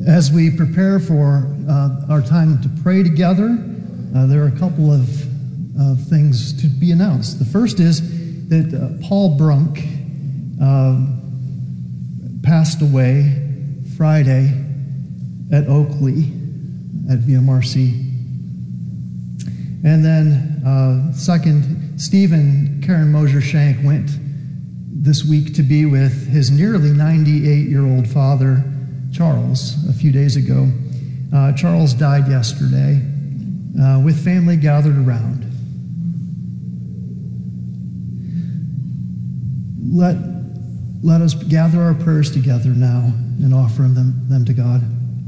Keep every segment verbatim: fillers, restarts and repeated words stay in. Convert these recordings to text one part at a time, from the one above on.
As we prepare for uh, our time to pray together, uh, there are a couple of uh, things to be announced. The first is that uh, Paul Brunk uh, passed away Friday at Oakley at Via Marcy. And then, uh, second, Stephen Karen Mosier Shank went this week to be with his nearly ninety-eight-year-old father, Charles, a few days ago. Uh, Charles died yesterday uh, with family gathered around. Let, let us gather our prayers together now and offer them, them to God.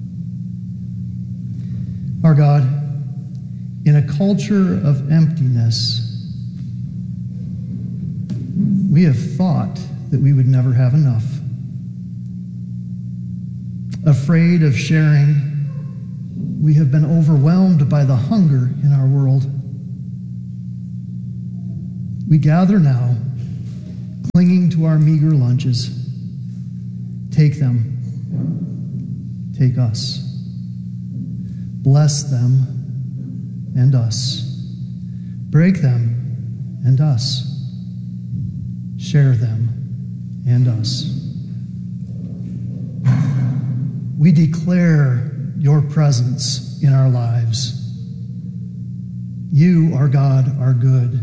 Our God, in a culture of emptiness, we have thought that we would never have enough. Afraid of sharing, we have been overwhelmed by the hunger in our world. We gather now, clinging to our meager lunches. Take them. Take us. Bless them and us. Break them and us. Share them and us. We declare your presence in our lives. You, our God, are good.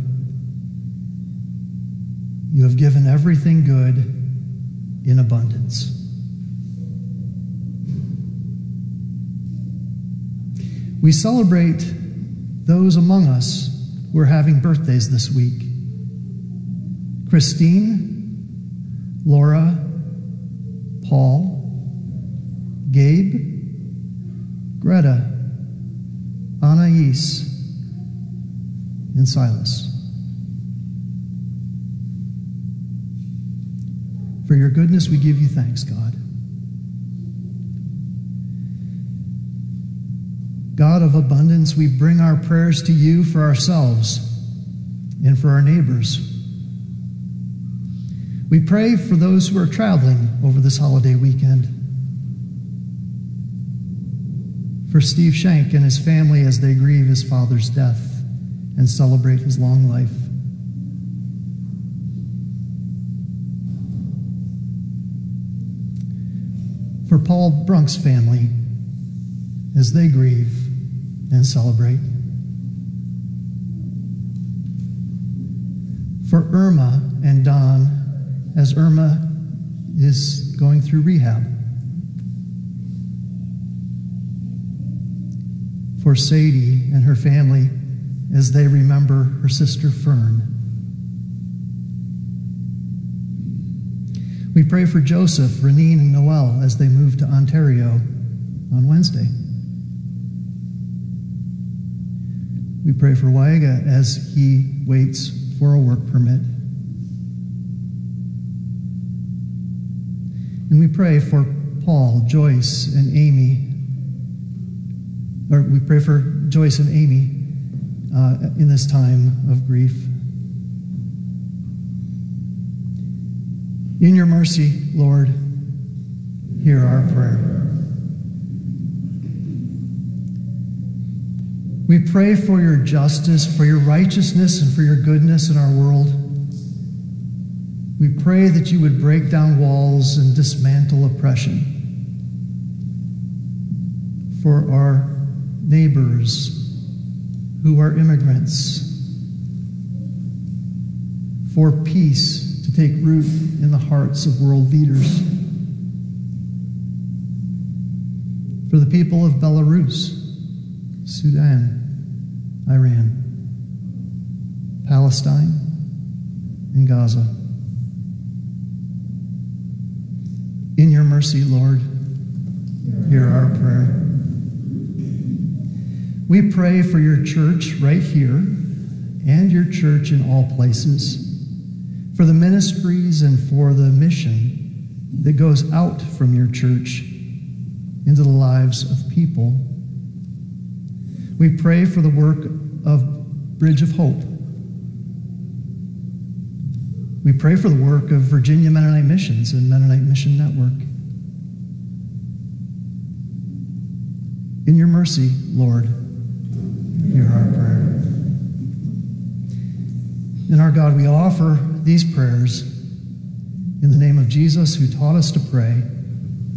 You have given everything good in abundance. We celebrate those among us who are having birthdays this week. Christine, Laura, Paul, Gabe, Greta, Anais, and Silas. For your goodness, we give you thanks, God. God of abundance, we bring our prayers to you for ourselves and for our neighbors. We pray for those who are traveling over this holiday weekend. For Steve Shank and his family as they grieve his father's death and celebrate his long life. For Paul Brunk's family as they grieve and celebrate. For Irma and Don as Irma is going through rehab. For Sadie and her family as they remember her sister Fern. We pray for Joseph, Renine, and Noel as they move to Ontario on Wednesday. We pray for Waiga as he waits for a work permit. And we pray for Paul, Joyce, and Amy. Or we pray for Joyce and Amy uh, in this time of grief. In your mercy, Lord, hear our prayer. We pray for your justice, for your righteousness, and for your goodness in our world. We pray that you would break down walls and dismantle oppression. For our neighbors who are immigrants. For peace to take root in the hearts of world leaders. For the people of Belarus, Sudan, Iran, Palestine, and Gaza. In your mercy, Lord, hear our prayer. We pray for your church right here and your church in all places, for the ministries and for the mission that goes out from your church into the lives of people. We pray for the work of Bridge of Hope. We pray for the work of Virginia Mennonite Missions and Mennonite Mission Network. In your mercy, Lord, hear our prayer. And our God, we offer these prayers in the name of Jesus, who taught us to pray,